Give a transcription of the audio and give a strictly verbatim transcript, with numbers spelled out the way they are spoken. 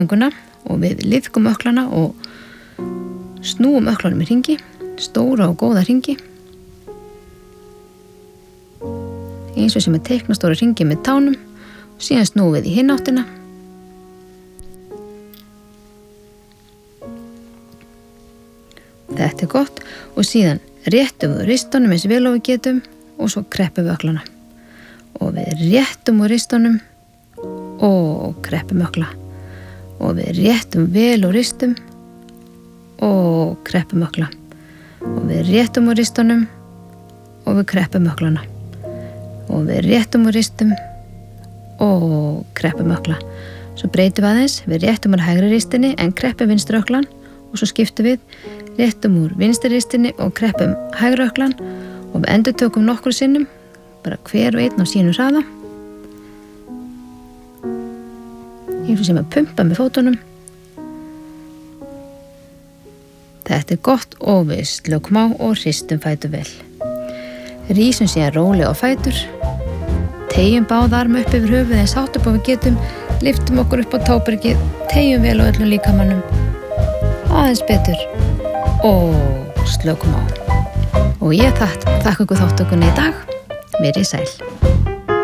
og við liðkum ökklana og snúum ökklanum í hringi, stóra og góða hringi, eins og sem að teikna stóra hringi með tánum og síðan snúum við í hinn áttina. Þetta er gott og síðan réttum við ristunum eins vel og við getum og svo kreppum við ökklana. Og við réttum úr ristunum og kreppum ökkla. Og við réttum vel úr ristum og kreppum ökkla. Og við réttum úr ristunum og við kreppum ökklana. Og við réttum úr ristum og kreppum ökkla. Svo breytum við aðeins, við réttum úr hægri ristinni en kreppum vinstri ökklan og svo skiptum við, réttum úr vinstri ristinni og kreppum hægri ökklan og við endurtökum nokkru sinnum, bara hver og einn á sínum hraða. Eins og sem að pumpa með fótunum. Þetta er gott og við slökum á og hristum fætur vel. Rísum síðan rólega á fætur. Teygjum báða arma upp yfir höfuð eins hátt upp og við getum. Lyftum okkur upp á tábergið. Teygjum vel á öllum líkamannum. Aðeins betur. Og slökum á. Og ég þakka ykkur þáttökunni í dag. Verið sæl.